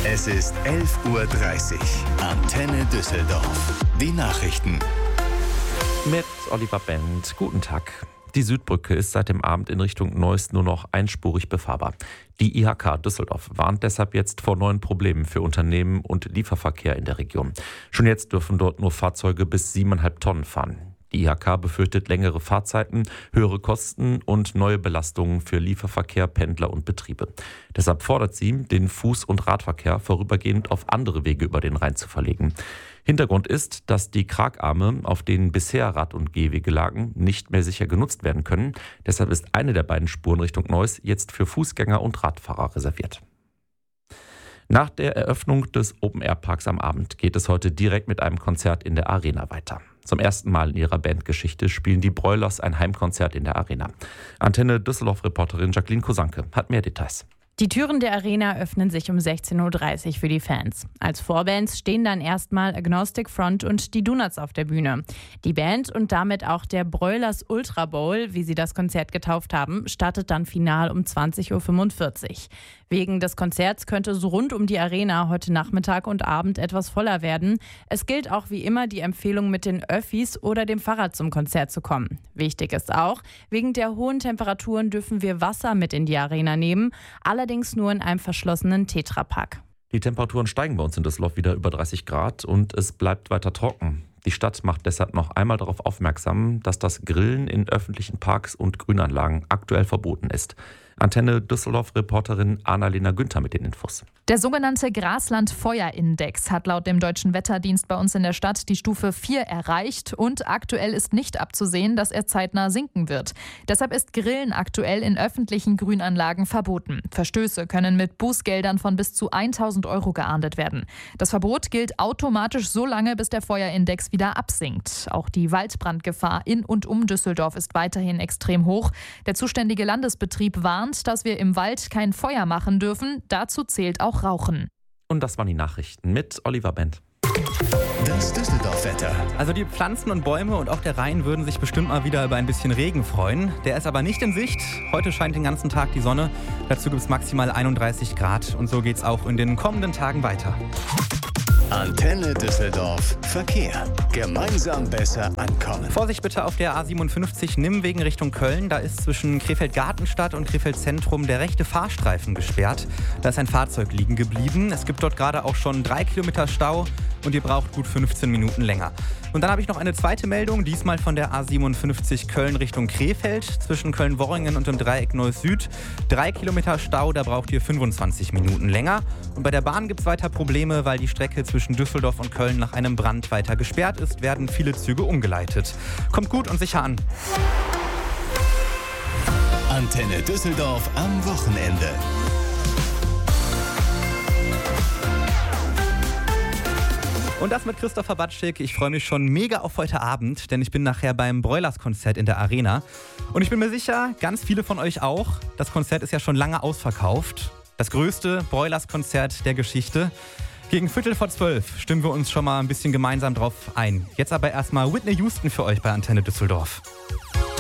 Es ist 11:30 Uhr. Antenne Düsseldorf. Die Nachrichten. Mit Oliver Bent. Guten Tag. Die Südbrücke ist seit dem Abend in Richtung Neuss nur noch einspurig befahrbar. Die IHK Düsseldorf warnt deshalb jetzt vor neuen Problemen für Unternehmen und Lieferverkehr in der Region. Schon jetzt dürfen dort nur Fahrzeuge bis 7,5 Tonnen fahren. Die IHK befürchtet längere Fahrzeiten, höhere Kosten und neue Belastungen für Lieferverkehr, Pendler und Betriebe. Deshalb fordert sie, den Fuß- und Radverkehr vorübergehend auf andere Wege über den Rhein zu verlegen. Hintergrund ist, dass die Kragarme, auf denen bisher Rad- und Gehwege lagen, nicht mehr sicher genutzt werden können. Deshalb ist eine der beiden Spuren Richtung Neuss jetzt für Fußgänger und Radfahrer reserviert. Nach der Eröffnung des Open-Air-Parks am Abend geht es heute direkt mit einem Konzert in der Arena weiter. Zum ersten Mal in ihrer Bandgeschichte spielen die Broilers ein Heimkonzert in der Arena. Antenne Düsseldorf-Reporterin Jacqueline Kosanke hat mehr Details. Die Türen der Arena öffnen sich um 16:30 Uhr für die Fans. Als Vorbands stehen dann erstmal Agnostic Front und die Donuts auf der Bühne. Die Band und damit auch der Broilers Ultra Bowl, wie sie das Konzert getauft haben, startet dann final um 20:45 Uhr. Wegen des Konzerts könnte so rund um die Arena heute Nachmittag und Abend etwas voller werden. Es gilt auch wie immer die Empfehlung, mit den Öffis oder dem Fahrrad zum Konzert zu kommen. Wichtig ist auch, wegen der hohen Temperaturen dürfen wir Wasser mit in die Arena nehmen, allerdings nur in einem verschlossenen Tetrapack. Die Temperaturen steigen bei uns in Düsseldorf wieder über 30 Grad und es bleibt weiter trocken. Die Stadt macht deshalb noch einmal darauf aufmerksam, dass das Grillen in öffentlichen Parks und Grünanlagen aktuell verboten ist. Antenne Düsseldorf-Reporterin Annalena Günther mit den Infos. Der sogenannte Grasland-Feuerindex hat laut dem Deutschen Wetterdienst bei uns in der Stadt die Stufe 4 erreicht und aktuell ist nicht abzusehen, dass er zeitnah sinken wird. Deshalb ist Grillen aktuell in öffentlichen Grünanlagen verboten. Verstöße können mit Bußgeldern von bis zu 1.000 € geahndet werden. Das Verbot gilt automatisch so lange, bis der Feuerindex wieder absinkt. Auch die Waldbrandgefahr in und um Düsseldorf ist weiterhin extrem hoch. Der zuständige Landesbetrieb warnt, dass wir im Wald kein Feuer machen dürfen. Dazu zählt auch Rauchen. Und das waren die Nachrichten mit Oliver Bent. Das Düsseldorf-Wetter. Also die Pflanzen und Bäume und auch der Rhein würden sich bestimmt mal wieder über ein bisschen Regen freuen. Der ist aber nicht in Sicht. Heute scheint den ganzen Tag die Sonne. Dazu gibt es maximal 31 Grad. Und so geht es auch in den kommenden Tagen weiter. Antenne Düsseldorf. Verkehr. Gemeinsam besser ankommen. Vorsicht bitte auf der A57 Nimmwegen Richtung Köln. Da ist zwischen Krefeld-Gartenstadt und Krefeld-Zentrum der rechte Fahrstreifen gesperrt. Da ist ein Fahrzeug liegen geblieben. Es gibt dort gerade auch schon 3 Kilometer Stau und ihr braucht gut 15 Minuten länger. Und dann habe ich noch eine zweite Meldung, diesmal von der A57 Köln Richtung Krefeld. Zwischen Köln-Worringen und dem Dreieck Neuss Süd. 3 Kilometer Stau, da braucht ihr 25 Minuten länger. Und bei der Bahn gibt es weiter Probleme, weil die Strecke zwischen Düsseldorf und Köln nach einem Brand weiter gesperrt ist, werden viele Züge umgeleitet. Kommt gut und sicher an. Antenne Düsseldorf am Wochenende. Und das mit Christopher Batschik. Ich freue mich schon mega auf heute Abend, denn ich bin nachher beim Broilers-Konzert in der Arena. Und ich bin mir sicher, ganz viele von euch auch. Das Konzert ist ja schon lange ausverkauft. Das größte Broilers-Konzert der Geschichte. Gegen 11:45 stimmen wir uns schon mal ein bisschen gemeinsam drauf ein. Jetzt aber erstmal Whitney Houston für euch bei Antenne Düsseldorf.